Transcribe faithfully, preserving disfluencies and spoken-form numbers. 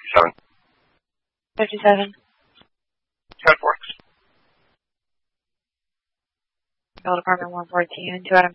fifty-seven. fifty-seven. That works. Call Department one fourteen, two Adam